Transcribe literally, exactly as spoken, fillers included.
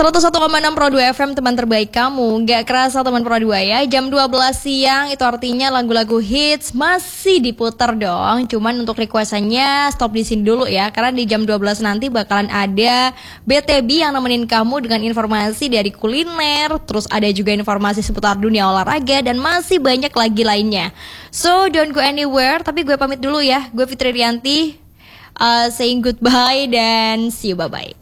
seratus satu koma enam Pro dua F M, teman terbaik kamu. Gak kerasa teman Pro dua ya, jam dua belas siang itu artinya lagu-lagu hits masih diputar dong. Cuman untuk requestannya stop di sini dulu ya, karena di jam dua belas nanti bakalan ada B T B yang nemenin kamu dengan informasi dari kuliner. Terus ada juga informasi seputar dunia olahraga dan masih banyak lagi lainnya. So don't go anywhere, tapi gue pamit dulu ya. Gue Fitri Rianti, uh, saying goodbye dan see you, bye-bye.